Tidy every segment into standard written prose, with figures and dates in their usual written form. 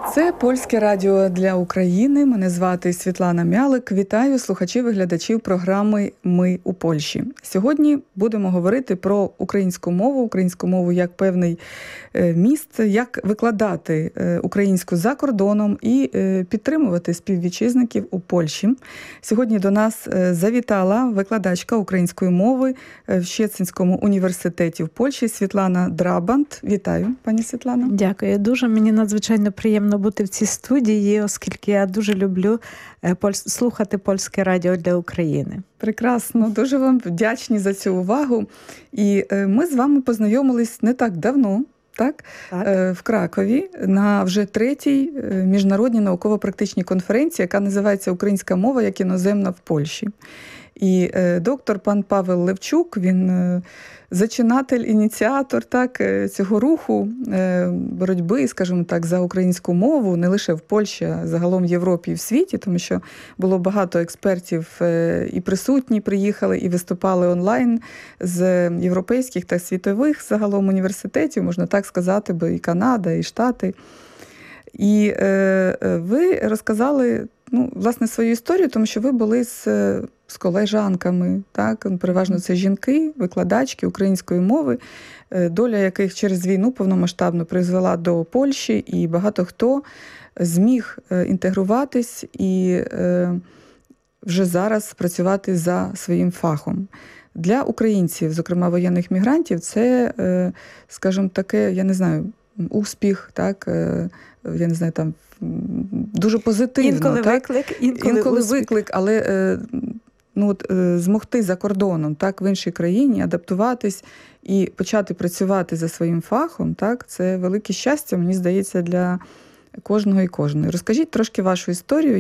Це Польське радіо для України. Мене звати Світлана Мялик. Вітаю слухачів і глядачів програми «Ми у Польщі». Сьогодні будемо говорити про українську мову як певний міст, як викладати українську за кордоном і підтримувати співвітчизників у Польщі. Сьогодні до нас завітала викладачка української мови в Щецинському університеті в Польщі Світлана Драбант. Вітаю, пані Світлана. Дякую. Дуже мені надзвичайно приємно бути в цій студії, оскільки я дуже люблю слухати Польське радіо для України. Прекрасно. Дуже вам вдячні за цю увагу. І ми з вами познайомились не так давно, так? В Кракові на вже 3-й міжнародній науково-практичній конференції, яка називається «Українська мова як іноземна в Польщі». І доктор пан Павел Левчук, він зачинатель, ініціатор цього руху боротьби, скажімо так, за українську мову, не лише в Польщі, а загалом в Європі і в світі, тому що було багато експертів і присутні приїхали, і виступали онлайн з європейських та світових загалом університетів, можна так сказати, бо і Канада, і Штати. І ви розказали, власне, свою історію, тому що ви були з колежанками, так? Переважно це жінки, викладачки української мови, доля яких через війну повномасштабно призвела до Польщі, і багато хто зміг інтегруватись і вже зараз працювати за своїм фахом. Для українців, зокрема воєнних мігрантів, це, скажімо, таке, я не знаю, успіх, так, я не знаю, там дуже позитивно. Інколи так? виклик, інколи виклик, але змогти за кордоном, так, в іншій країні, адаптуватись і почати працювати за своїм фахом, так, це велике щастя, мені здається, для кожного і кожної. Розкажіть трошки вашу історію,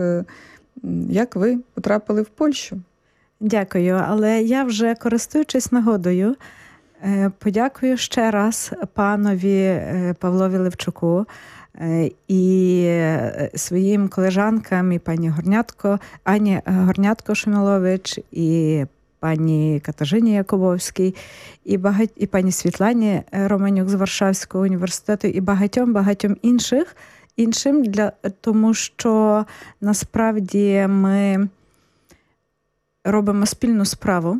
як ви потрапили в Польщу. Дякую, але я вже, користуючись нагодою, подякую ще раз панові Павлові Левчуку і своїм колежанкам, і пані Ані Горнятко-Шумилович, і пані Катажині Якубовській, і пані Світлані Романюк з Варшавського університету, і багатьом іншим, тому що насправді ми робимо спільну справу.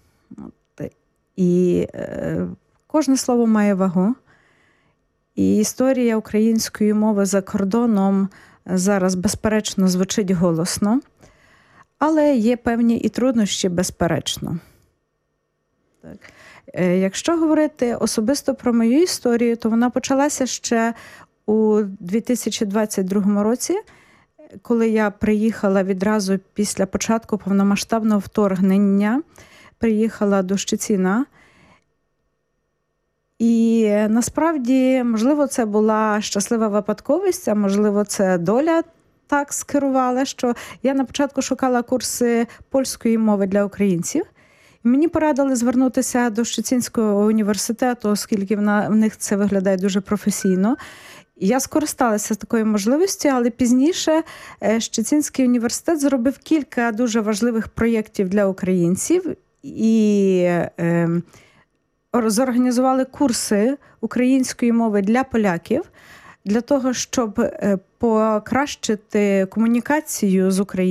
І кожне слово має вагу. І історія української мови за кордоном зараз, безперечно, звучить голосно, але є певні і труднощі, безперечно. Так. Якщо говорити особисто про мою історію, то вона почалася ще у 2022 році, коли я приїхала відразу після початку повномасштабного вторгнення, приїхала до Щецина. І насправді, можливо, це була щаслива випадковість, а можливо, це доля так скерувала, що я на початку шукала курси польської мови для українців. І мені порадили звернутися до Щецинського університету, оскільки в них це виглядає дуже професійно. Я скористалася такою можливістю, але пізніше Щецинський університет зробив кілька дуже важливих проєктів для українців і зорганізували курси української мови для поляків, для того, щоб покращити комунікацію з українцями.